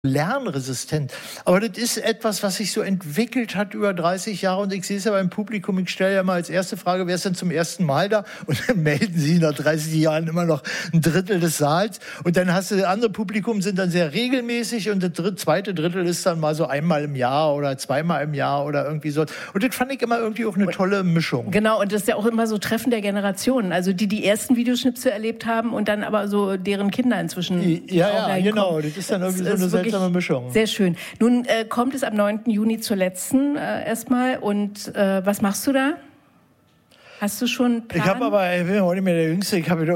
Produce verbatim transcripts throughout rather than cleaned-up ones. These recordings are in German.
lernresistent. Aber das ist etwas, was sich so entwickelt hat über dreißig Jahre. Und ich sehe es ja beim Publikum, ich stelle ja mal als erste Frage, wer ist denn zum ersten Mal da? Und dann melden sie nach dreißig Jahren immer noch ein Drittel des Saals. Und dann hast du, das andere Publikum sind dann sehr regelmäßig und das dritte, zweite Drittel ist dann mal so einmal im Jahr oder zweimal im Jahr oder irgendwie so. Und das fand ich immer irgendwie auch eine tolle Mischung. Genau, und das ist ja auch immer so Treffen der Generationen. Also die die ersten Videoschnipsel erlebt haben und dann aber so deren Kinder inzwischen. Ja, ja, genau. Das ist dann irgendwie so eine seltsame Mischung. Sehr schön. Nun äh, kommt es am neunten Juni zur letzten äh, erstmal. Und äh, was machst du da? Hast du schon einen Plan? Ich habe aber, ich bin auch nicht mehr der Jüngste, ich, habe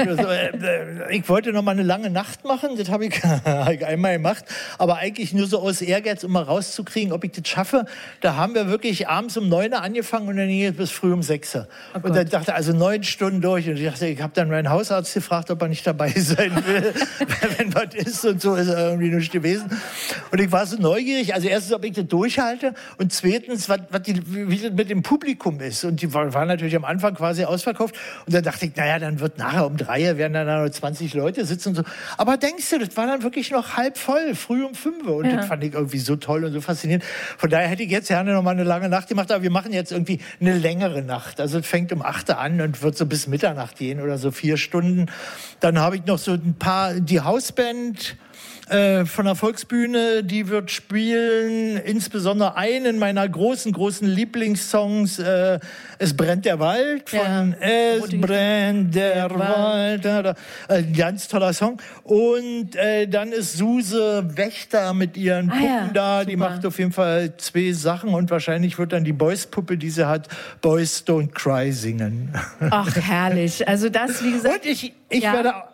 ich wollte noch mal eine lange Nacht machen, das habe ich, ich einmal gemacht, aber eigentlich nur so aus Ehrgeiz, um mal rauszukriegen, ob ich das schaffe. Da haben wir wirklich abends um neun Uhr angefangen und dann ging es bis früh um sechs Uhr. Oh und dann dachte ich, also neun Stunden durch und ich dachte, ich habe dann meinen Hausarzt gefragt, ob er nicht dabei sein will, wenn was ist und so ist er irgendwie nicht gewesen. Und ich war so neugierig, also erstens, ob ich das durchhalte und zweitens, was, was die, wie das mit dem Publikum ist. Und die waren natürlich am Anfang quasi ausverkauft. Und dann dachte ich, naja, dann wird nachher um drei werden dann noch zwanzig Leute sitzen und so. Aber denkst du, das war dann wirklich noch halb voll, früh um fünf Uhr. Und ja. Das fand ich irgendwie so toll und so faszinierend. Von daher hätte ich jetzt gerne noch mal eine lange Nacht gemacht, aber wir machen jetzt irgendwie eine längere Nacht. Also es fängt um acht Uhr an und wird so bis Mitternacht gehen oder so vier Stunden. Dann habe ich noch so ein paar, die Hausband äh, von der Volksbühne, die wird spielen, insbesondere einen meiner großen, großen Lieblingssongs, äh, Es brennt der Wald, von ja. Es brennt der, der Wald, Wald. Ein ganz toller Song. Und äh, dann ist Suse Wächter mit ihren Puppen ah, ja. da, super. Die macht auf jeden Fall zwei Sachen und wahrscheinlich wird dann die Boys-Puppe, die sie hat, Boys Don't Cry singen. Ach, herrlich. Also das, wie gesagt... Und ich, ich ja. werde...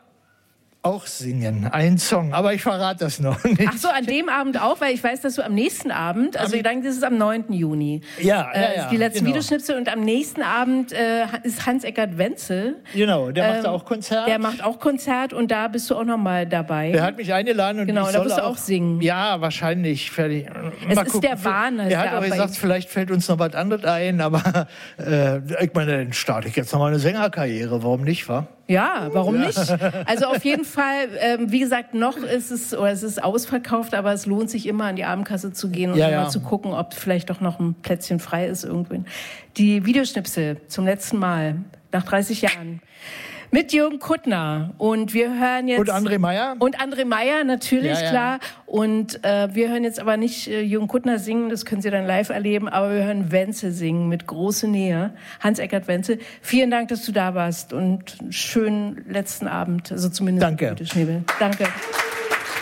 auch singen, einen Song, aber ich verrate das noch nicht. Ach so, an dem Abend auch, weil ich weiß, dass du am nächsten Abend, also ich denke, das ist am neunten Juni. Ja, ja, äh, ja. Die letzten genau. Videoschnipsel und am nächsten Abend äh, ist Hans-Eckart Wenzel. Genau, der macht ähm, auch Konzert. Der macht auch Konzert und da bist du auch noch mal dabei. Der hat mich eingeladen und genau, ich da soll wirst du auch, auch singen. Ja, wahrscheinlich. Fertig. Es mal ist gucken. der Wahn. Er hat auch gesagt, vielleicht fällt uns noch was anderes ein, aber äh, ich meine, dann starte ich jetzt noch mal eine Sängerkarriere. Warum nicht, wa? Ja, warum nicht? Also auf jeden Fall, ähm, wie gesagt, noch ist es, oder es ist ausverkauft, aber es lohnt sich immer an die Abendkasse zu gehen und ja, mal ja. zu gucken, ob vielleicht doch noch ein Plätzchen frei ist irgendwo. Die Videoschnipsel zum letzten Mal, nach dreißig Jahren. Mit Jürgen Kuttner. Und wir hören jetzt... Und André Meyer? Und André Meyer, natürlich, ja, ja. klar. Und äh, wir hören jetzt aber nicht äh, Jürgen Kuttner singen, das können Sie dann live erleben, aber wir hören Wenzel singen mit großer Nähe. Hans-Eckart Wenzel. Vielen Dank, dass du da warst und schönen letzten Abend. Also zumindest... Danke. Danke.